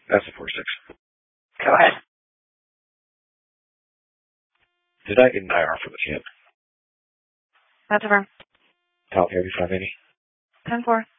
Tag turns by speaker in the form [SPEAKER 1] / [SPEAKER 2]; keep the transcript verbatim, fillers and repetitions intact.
[SPEAKER 1] That's a four six.
[SPEAKER 2] Go ahead.
[SPEAKER 1] Did I get an I R for the ten?
[SPEAKER 2] That's a firm.
[SPEAKER 1] Top heavy five eighty.
[SPEAKER 2] ten four.